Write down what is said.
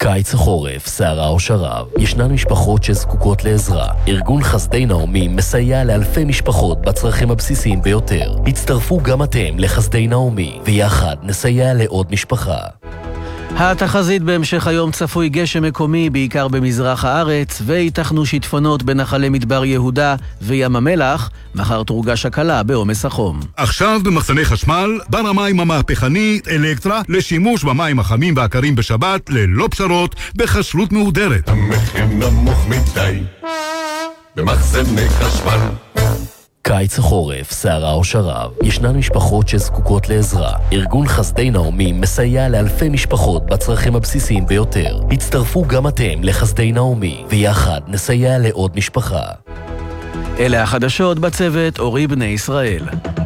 קיץ החורף, סערה או שרב, ישנן משפחות שזקוקות לעזרה. ארגון חסדי נעמי מסייע לאלפי משפחות בצרכים הבסיסיים ביותר. הצטרפו גם אתם לחסדי נעמי, ויחד נסייע לעוד משפחה. התחזית בהמשך היום צפוי גשם מקומי בעיקר במזרח הארץ ויתכנו שיטפונות בנחלי מדבר יהודה וים המלח. מחר תורגש הקלה בעומס החום. עכשיו במחסני חשמל בר המים המהפכני אלקטרה לשימוש במים החמים והקרים בשבת ללא פשרות בכשרות מהודרת. המחיר נמוך מדי במחסני חשמל. קיץ החורף, סערה או שרב, ישנן משפחות שזקוקות לעזרה. ארגון חסדי נעמי מסייע לאלפי משפחות בצרכים הבסיסיים ביותר. הצטרפו גם אתם לחסדי נעמי, ויחד נסייע לעוד משפחה. אלה החדשות בצוות אורי בני ישראל.